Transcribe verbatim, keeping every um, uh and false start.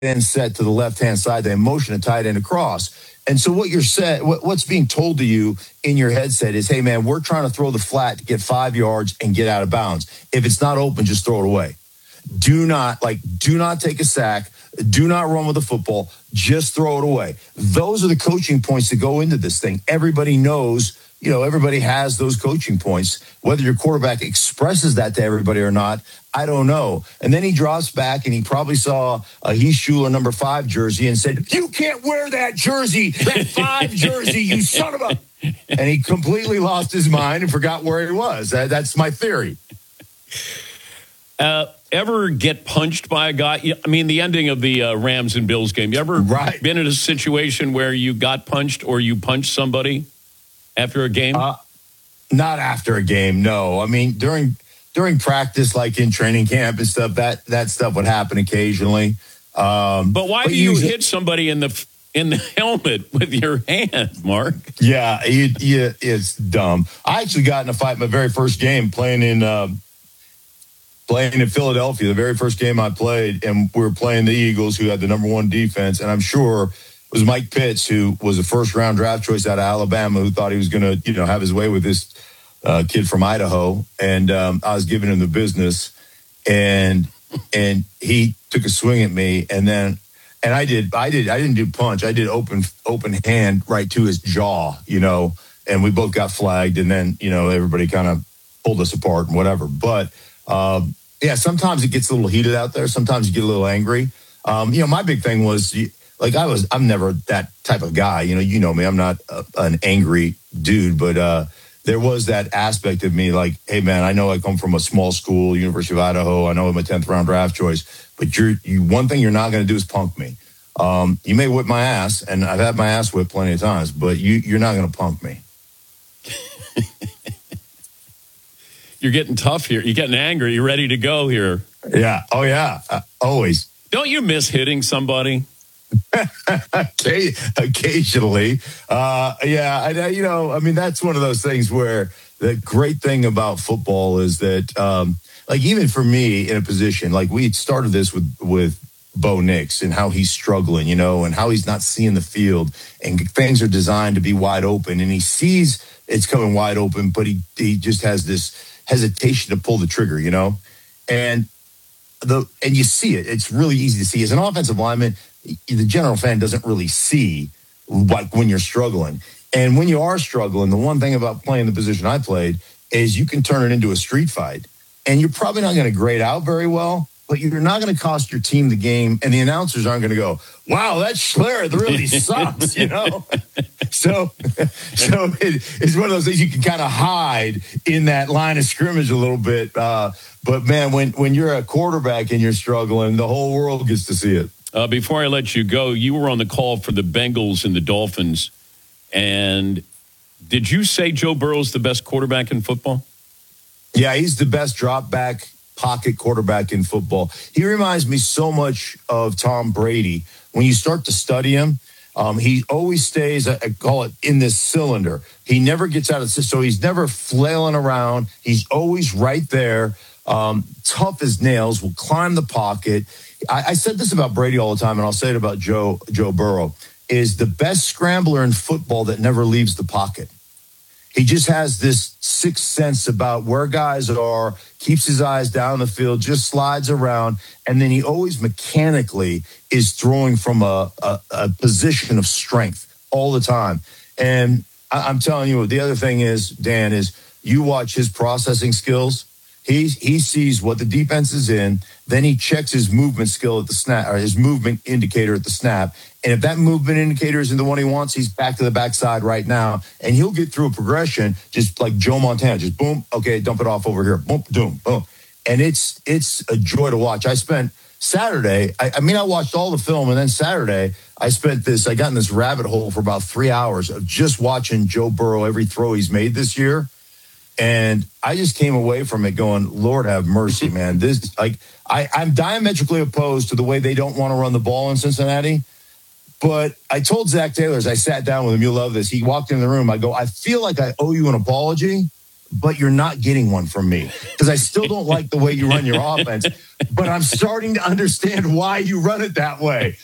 end set to the left-hand side. They motion a tight end across. And so what you're set, what, what's being told to you in your headset is, hey, man, we're trying to throw the flat to get five yards and get out of bounds. If it's not open, just throw it away. Do not, like, do not take a sack. Do not run with the football. Just throw it away. Those are the coaching points that go into this thing. Everybody knows, you know, everybody has those coaching points. Whether your quarterback expresses that to everybody or not, I don't know. And then he drops back and he probably saw a Heath Schuler number five jersey and said, you can't wear that jersey, that five jersey, you son of a... And he completely lost his mind and forgot where he was. That, that's my theory. Uh, ever get punched by a guy? I mean, the ending of the uh, Rams and Bills game. You ever right. been in a situation where you got punched or you punched somebody after a game? Uh, not after a game, no. I mean, during during practice, like in training camp and stuff, that that stuff would happen occasionally. Um, but why but do you usually, hit somebody in the in the helmet with your hand, Mark? Yeah, it, yeah, it's dumb. I actually got in a fight my very first game playing in uh, playing in Philadelphia. The very first game I played, and we were playing the Eagles, who had the number one defense, and I'm sure it was Mike Pitts, who was a first round draft choice out of Alabama, who thought he was going to, you know, have his way with this uh, kid from Idaho, and um, I was giving him the business, and and he took a swing at me, and then and I did I did I didn't do punch, I did open open hand right to his jaw, you know, and we both got flagged, and then you know everybody kind of pulled us apart and whatever, but um, yeah, sometimes it gets a little heated out there, sometimes you get a little angry. Um, you know, my big thing was. Like I was, I'm never that type of guy. You know, you know me. I'm not a, an angry dude, but uh, there was that aspect of me. Like, hey man, I know I come from a small school, University of Idaho. I know I'm a tenth round draft choice, but you're you. One thing you're not going to do is punk me. Um, you may whip my ass, and I've had my ass whipped plenty of times, but you you're not going to punk me. You're getting tough here. You're getting angry. You're ready to go here. Yeah. Oh yeah. Uh, always. Don't you miss hitting somebody? Occasionally. Uh, yeah, I, you know, I mean, that's one of those things where the great thing about football is that, um, like, even for me in a position, like we started this with, with Bo Nix and how he's struggling, you know, and how he's not seeing the field and things are designed to be wide open and he sees it's coming wide open, but he, he just has this hesitation to pull the trigger, you know, and the, and you see it, it's really easy to see as an offensive lineman. The general fan doesn't really see like when you're struggling. And when you are struggling, the one thing about playing the position I played is you can turn it into a street fight. And you're probably not going to grade out very well, but you're not going to cost your team the game. And the announcers aren't going to go, wow, that Schlereth really sucks, you know? So, so it, it's one of those things you can kind of hide in that line of scrimmage a little bit. Uh, but, man, when, when you're a quarterback and you're struggling, the whole world gets to see it. Uh, before I let you go, you were on the call for the Bengals and the Dolphins. And did you say Joe Burrow's the best quarterback in football? Yeah, he's the best drop back pocket quarterback in football. He reminds me so much of Tom Brady. When you start to study him, um, he always stays, I call it, in this cylinder. He never gets out of the so he's never flailing around. He's always right there. Um, tough as nails, will climb the pocket. I, I said this about Brady all the time, and I'll say it about Joe Joe Burrow, is the best scrambler in football that never leaves the pocket. He just has this sixth sense about where guys are, keeps his eyes down the field, just slides around, and then he always mechanically is throwing from a, a, a position of strength all the time. And I, I'm telling you, the other thing is, Dan, is you watch his processing skills. He he sees what the defense is in, then he checks his movement skill at the snap, or his movement indicator at the snap. And if that movement indicator isn't the one he wants, he's back to the backside right now. And he'll get through a progression just like Joe Montana. Just boom, okay, dump it off over here. Boom, boom, boom. And it's it's a joy to watch. I spent Saturday, I, I mean, I watched all the film, and then Saturday, I spent this, I got in this rabbit hole for about three hours of just watching Joe Burrow every throw he's made this year. And I just came away from it going, Lord have mercy, man. This, like, I, I'm diametrically opposed to the way they don't want to run the ball in Cincinnati. But I told Zach Taylor as I sat down with him, you'll love this. He walked in the room. I go, I feel like I owe you an apology but you're not getting one from me because I still don't like the way you run your offense, but I'm starting to understand why you run it that way.